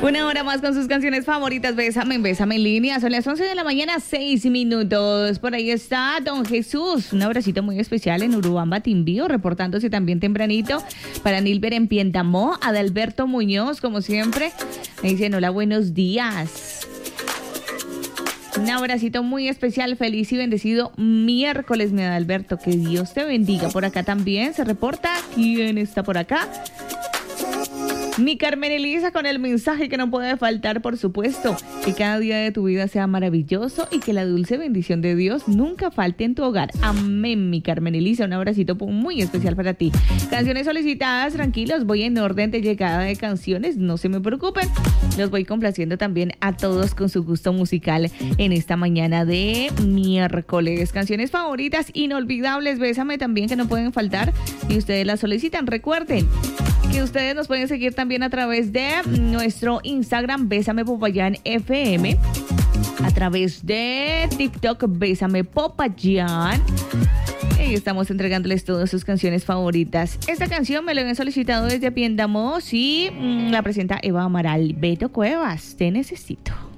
Una hora más con sus canciones favoritas. Bésame, bésame en línea. Son las 11 de la mañana, 6 minutos. Por ahí está Don Jesús. Un abracito muy especial en Urubamba, Timbío, reportándose también tempranito. Para Nilber en Pientamó, Adalberto Muñoz, como siempre. Me dicen hola, buenos días. Un abracito muy especial, feliz y bendecido miércoles, mi Adalberto. Que Dios te bendiga. Por acá también se reporta. ¿Quién está por acá? Mi Carmen Elisa con el mensaje que no puede faltar, por supuesto. Que cada día de tu vida sea maravilloso y que la dulce bendición de Dios nunca falte en tu hogar. Amén, mi Carmen Elisa. Un abracito muy especial para ti. Canciones solicitadas, tranquilos. Voy en orden de llegada de canciones. No se me preocupen. Los voy complaciendo también a todos con su gusto musical en esta mañana de miércoles. Canciones favoritas, inolvidables. Bésame también, que no pueden faltar. Y ustedes las solicitan. Recuerden que ustedes nos pueden seguir también a través de nuestro Instagram, Bésame Popayán FM, a través de TikTok, Bésame Popayán. Y estamos entregándoles todas sus canciones favoritas. Esta canción me la habían solicitado desde Piendamos y la presenta Eva Amaral. Beto Cuevas, te necesito.